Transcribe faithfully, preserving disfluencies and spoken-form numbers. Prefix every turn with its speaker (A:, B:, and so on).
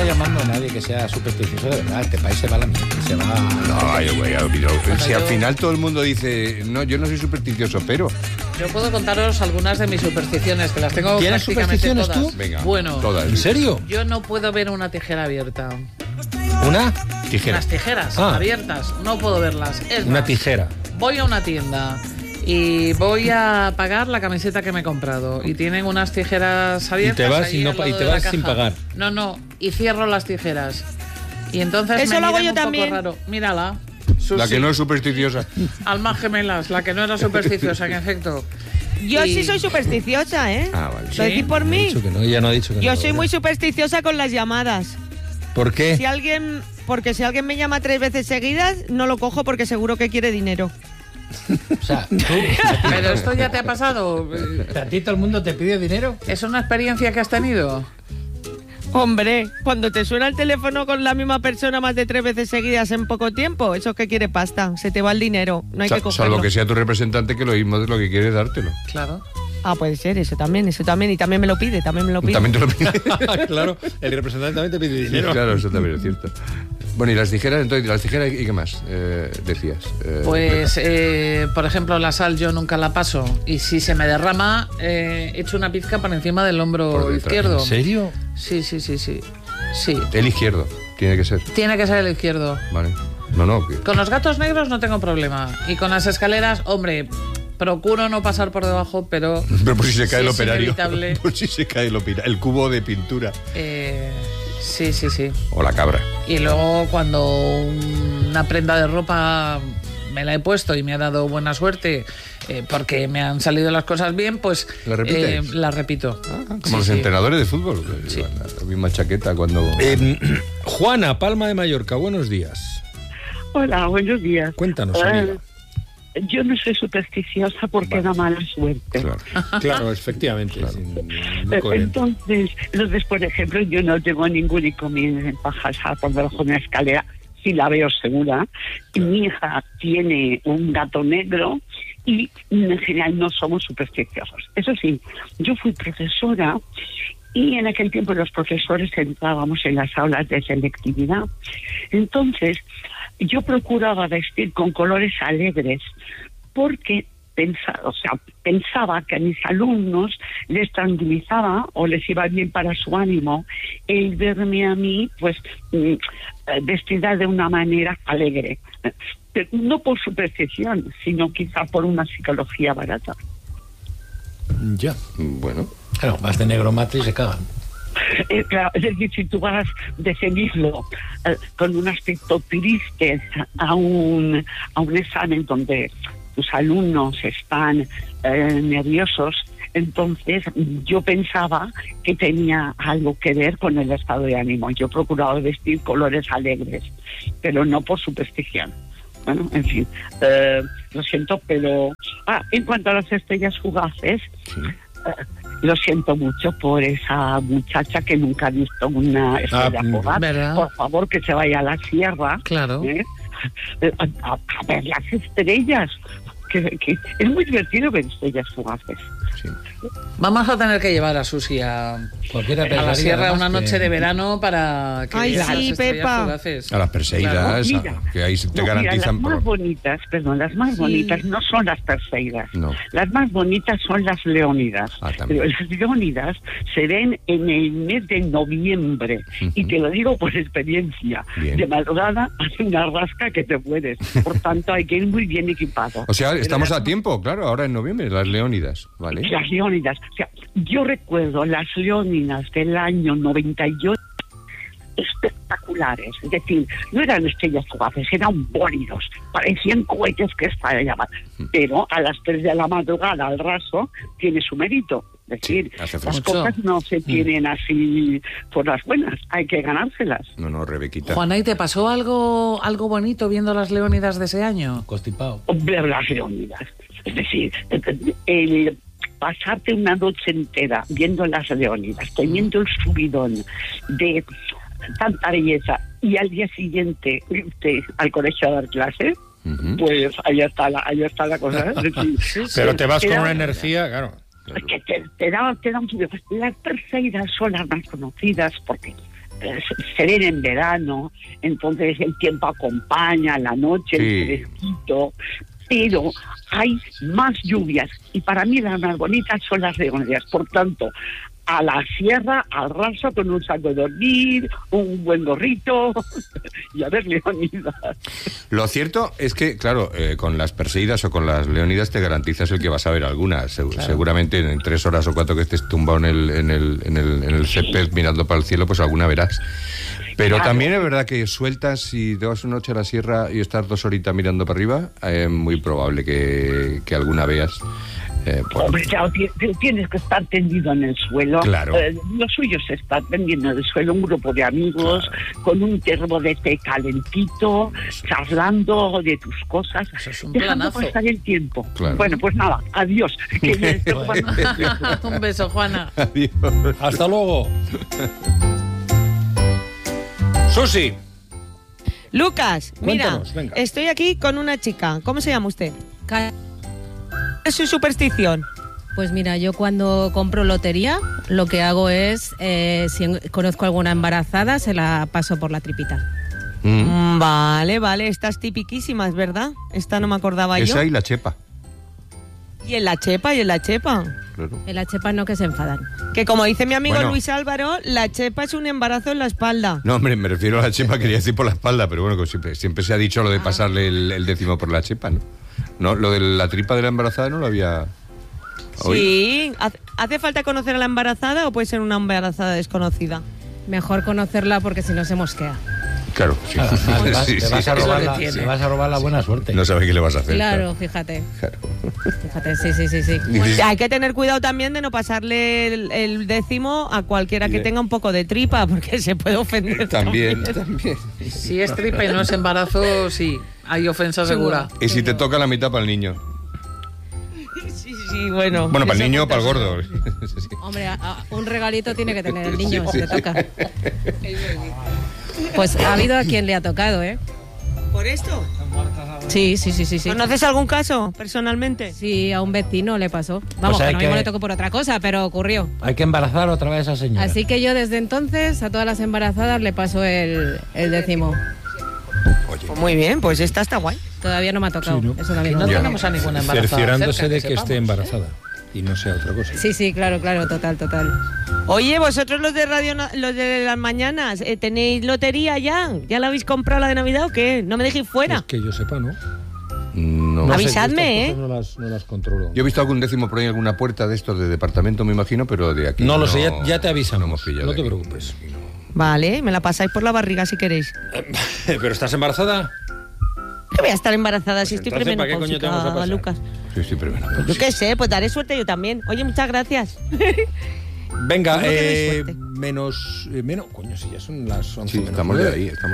A: llamando a nadie que sea supersticioso de verdad. Este país se va a la mierda. Se va a...
B: No, yo voy a olvidar. Si al final todo el mundo dice, no, yo no soy supersticioso, pero...
C: Yo puedo contaros algunas de mis supersticiones, que las tengo
A: ¿Tienes
C: prácticamente
A: supersticiones
C: todas.
A: tú?
B: Venga,
C: Bueno,
B: todas.
A: ¿En serio?
C: yo no puedo ver una tijera abierta.
A: ¿Una?
B: Tijera.
C: Las tijeras
A: Ah.
C: abiertas, no puedo verlas. Es
A: Una
C: más,
A: tijera.
C: voy a una tienda y voy a pagar la camiseta que me he comprado y tienen unas tijeras abiertas.
A: Y te vas
C: ahí
A: y no
C: al
A: pa-
C: lado
A: y te
C: de la
A: vas sin
C: caja.
A: pagar.
C: No, no, y cierro las tijeras. Y entonces
D: Eso
C: me
D: lo hago
C: miran
D: yo
C: un
D: también.
C: poco raro. Mírala.
B: La
C: Susi.
B: que no es supersticiosa.
C: Almas gemelas, la que no era supersticiosa, en efecto.
D: Yo
C: Y-
D: sí soy supersticiosa, ¿eh?
B: Ah, vale.
D: ¿Lo
C: Sí.
D: decís por
A: Ha
D: mí?
A: dicho que no, ella no ha dicho que
D: Yo
A: no.
D: soy muy supersticiosa con las llamadas.
A: ¿Por qué?
D: Si alguien, porque si alguien me llama tres veces seguidas, no lo cojo porque seguro que quiere dinero.
A: O sea, tú,
C: Pero esto ya te ha pasado.
A: ¿a ti todo el mundo te pide dinero?
C: ¿Es una experiencia que has tenido?
D: Hombre, cuando te suena el teléfono con la misma persona más de tres veces seguidas en poco tiempo, eso es que quiere pasta, se te va el dinero, no hay
B: Sa-
D: que cogerlo.
B: Salvo que sea tu representante que lo mismo es lo que quiere dártelo.
C: Claro.
D: Ah, puede ser, eso también, eso también, y también me lo pide, también me lo pide.
B: También te lo pide.
A: Claro, el representante también te pide
B: Sí,
A: dinero.
B: claro, eso también es cierto. Bueno, y las tijeras, entonces, las tijeras y qué más eh, decías. Eh,
C: Pues, eh, por ejemplo, la sal yo nunca la paso. Y si se me derrama, eh, echo una pizca por encima del hombro
B: Por detrás.
C: izquierdo.
A: ¿En serio?
C: Sí, sí, sí, sí. Sí.
B: El izquierdo, tiene que ser.
C: Tiene que ser el izquierdo.
B: Vale. No, no. Que...
C: Con los gatos negros no tengo problema. Y con las escaleras, hombre, procuro no pasar por debajo, pero...
B: Pero por si se cae
C: si
B: el
C: es
B: operario.
C: inevitable.
B: Por si se cae el operario. El cubo de pintura.
C: Eh, sí, sí, sí.
B: O la cabra.
C: Y luego cuando una prenda de ropa me la he puesto y me ha dado buena suerte eh, porque me han salido las cosas bien, pues
B: ¿La repites?
C: eh, la repito.
B: Ah, como
C: Sí,
B: los
C: sí.
B: entrenadores de fútbol.
C: Sí.
B: La misma chaqueta cuando...
A: Eh, Juana, Palma de Mallorca, buenos días.
E: Hola, buenos días.
A: Cuéntanos,
E: Eh,
A: amiga.
E: Yo no soy supersticiosa porque da mala suerte.
B: Claro.
A: Claro, efectivamente. sin- muy
E: Eh,
A: coherente.
E: Entonces, entonces, por ejemplo, yo no tengo ningún inconveniente en pasar por debajo de una escalera si la veo segura. Y mi hija tiene un gato negro y en general no somos supersticiosos. Eso sí, yo fui profesora y en aquel tiempo los profesores entrábamos en las aulas de selectividad. Entonces, yo procuraba vestir con colores alegres porque pensaba, o sea, pensaba que a mis alumnos les tranquilizaba o les iba bien para su ánimo el verme a mí, pues, mm, vestida de una manera alegre. Pero no por superstición, sino quizá por una psicología barata.
A: Ya.
B: Bueno.
A: Claro, vas de negro mate y se cagan.
E: Eh, claro, es decir, si tú vas de seguirlo eh, con un aspecto triste a un, a un examen donde tus alumnos están eh, nerviosos, entonces yo pensaba que tenía algo que ver con el estado de ánimo. Yo procuraba vestir colores alegres, pero no por superstición. Bueno, en fin, eh, lo siento, pero... Ah, en cuanto a las estrellas fugaces...
B: Sí.
E: eh, lo siento mucho por esa muchacha que nunca ha visto una estrella
A: Ah,
E: fugaz.
C: ¿verdad?
E: Por favor, que se vaya a la sierra
C: Claro.
E: ¿eh? a, a- a ver las estrellas. Que, que es muy divertido ver estrellas fugaces.
B: Sí.
C: Vamos a tener que llevar a Susi a,
A: Cualquiera
C: a la
A: pensaría,
C: sierra
A: además,
C: una
A: que-
C: noche de verano para que
D: Ay,
C: vea
D: sí,
C: las estrellas
D: Pepa.
C: fugaces.
B: A las Perseidas,
C: Claro.
E: Mira,
B: a- que ahí te
E: No, mira,
B: garantizan...
E: las más
B: por-
E: bonitas, perdón, las más
D: Sí.
E: bonitas no son las perseidas.
B: No.
E: Las más bonitas son las leónidas.
B: Ah, también.
E: Pero las leónidas se ven en el mes de noviembre.
B: Ujú.
E: Y te lo digo por experiencia.
B: Bien.
E: De madrugada hace una rasca que te puedes. Por tanto, hay que ir muy bien equipado.
B: O sea,
E: Pero
B: estamos
E: las-
B: a tiempo, claro, ahora en noviembre, las leónidas, ¿vale?
E: Las leónidas. O sea, yo recuerdo las leónidas del año noventa y ocho espectaculares. Es decir, no eran estrellas fugaces, eran bólidos. Parecían cohetes que estallaban. Pero a las tres de la madrugada al raso tiene su mérito. Es decir,
B: Sí, hace
E: las
B: fresco.
E: cosas no se tienen así por las buenas, hay que ganárselas.
B: No, no, Rebequita.
C: Juana, ¿y te pasó algo, algo bonito viendo las leónidas de ese año?
A: Constipado.
E: Ver las leónidas. Es decir, el pasarte una noche entera viendo las leónidas, teniendo el subidón de tanta belleza y al día siguiente irte al colegio a dar clases,
B: Ujú.
E: pues ahí está la, ahí está la cosa. Es decir,
A: Pero te vas con
E: Era-
A: una energía, claro.
E: es que te, te da, te da un sitio. Las perseidas son las más conocidas porque eh, se ven en verano, entonces el tiempo acompaña, la noche,
B: Sí.
E: el fresquito, pero hay más lluvias y para mí las más bonitas son las leonidas. Por tanto, a la sierra, al raso, con un saco de dormir, un buen gorrito y a ver leonidas.
B: Lo cierto es que, claro, eh, con las perseguidas o con las leonidas te garantizas el que vas a ver algunas. Se-
A: Claro.
B: Seguramente en tres horas o cuatro que estés tumbado en el, en el, en el, en el césped mirando para el cielo, pues alguna verás. Pero
E: Claro.
B: también es verdad que sueltas y te vas una noche a la sierra y estás dos horitas mirando para arriba, es muy probable que, que alguna veas. Eh, por-
E: Hombre, claro, ti- ti- tienes que estar tendido en el suelo.
B: Claro.
E: Eh, lo suyo es estar tendido en el suelo, un grupo de amigos, con un termo de té calentito, charlando de tus cosas,
C: Eso es un
E: dejando
C: planazo.
E: pasar el tiempo.
B: Claro.
E: Bueno, pues nada, adiós. Que ya estoy jugando.
C: Un beso, Juana.
B: Adiós.
A: Hasta luego. Susi.
D: Lucas, mira,
A: Cuéntanos, venga.
D: estoy aquí con una chica. ¿Cómo se llama usted?
F: Ca-
D: ¿Es su superstición?
F: Pues mira, yo cuando compro lotería, lo que hago es, eh, si en- conozco alguna embarazada, se la paso por la tripita.
B: Mm.
D: Mm, vale, vale, estas tipiquísimas, ¿verdad? Esta no me acordaba yo.
B: Esa y la chepa.
D: Y en la chepa, y en la chepa.
B: Claro.
F: En la chepa no, que se enfadan.
D: Que como dice mi amigo
B: Bueno.
D: Luis Álvaro, la chepa es un embarazo en la espalda.
B: No, hombre, me refiero a la chepa, quería decir por la espalda, pero bueno, que siempre, siempre se ha dicho lo de pasarle el, el décimo por la chepa, ¿no? No, lo de la tripa de la embarazada no lo había oído.
D: Sí, ¿hace- ¿hace falta conocer a la embarazada o puede ser una embarazada desconocida?
F: Mejor conocerla porque si no se mosquea.
B: Claro, sí.
A: Además,
B: Sí,
A: te,
B: sí,
A: vas a
B: sí.
A: robar
C: Es lo
A: la,
C: que tiene.
A: te vas a robar la buena suerte.
B: No sabes qué le vas a hacer.
F: Claro, fíjate.
B: Claro.
F: Fíjate, sí, sí, sí, sí.
B: Dices-
D: Hay que tener cuidado también de no pasarle el, el décimo a cualquiera que
B: Le-
D: tenga un poco de tripa, porque se puede ofender
B: También, también.
C: Si es tripa y no es embarazo, sí, hay ofensa segura.
B: Y si te toca la mitad para el niño.
D: Sí, sí, bueno.
B: Bueno, para el
F: Eso
B: niño o para el
F: apunta
B: gordo. Sí.
F: Hombre, a- a- un regalito tiene que tener el niño,
B: Sí,
F: si te
B: sí.
F: toca. Pues ha habido a quien le ha tocado, ¿eh?
D: ¿Por esto?
F: Sí, sí, sí, sí, sí.
D: ¿Conoces algún caso personalmente?
F: Sí, a un vecino le pasó. Vamos,
A: Pues hay
F: que no mismo
A: que-
F: le tocó por otra cosa, pero ocurrió.
A: Hay que embarazar otra vez a esa señora.
F: Así que yo desde entonces a todas las embarazadas le paso el, el décimo.
D: Pues muy bien, pues esta está guay.
F: Todavía no me ha tocado.
A: Sí, ¿no?
F: Eso también.
C: No
B: Ya.
C: tenemos a ninguna embarazada
A: Cerciorándose
C: cerca,
A: de que
C: sepamos.
A: esté embarazada y no sea otra cosa.
F: Sí, sí, claro, claro, total, total.
D: Oye, vosotros los de Radio Na- los de las mañanas, eh, ¿tenéis lotería ya? ¿Ya la habéis comprado la de Navidad o qué? No me dejéis fuera.
A: Es que yo sepa, ¿no?
B: No.
A: No sé,
D: Avisadme,
A: estas
D: ¿eh?
A: cosas No las, no las controlo.
B: Yo he visto algún décimo por ahí en alguna puerta de estos de departamento, me imagino, pero de aquí.
A: No lo sé, ya, ya te
B: no
A: avisamos.
B: hemos pillado
A: No
B: de
A: te
B: aquí.
A: preocupes.
D: Vale, me la pasáis por la barriga si queréis.
A: ¿Pero estás embarazada?
D: Que voy a estar embarazada si estoy
A: entonces, ¿para qué coño te vamos a
D: premenopáusica,
A: pasar?
D: Lucas.
B: Sí, sí, pero bueno.
D: Yo qué sé, pues daré suerte yo también. Oye, muchas gracias.
A: Venga,
D: No tenéis
A: eh,
D: suerte.
A: menos, eh, menos... Coño, si ya son las once
B: Sí,
A: menos
B: estamos
A: nueve.
B: de ahí, estamos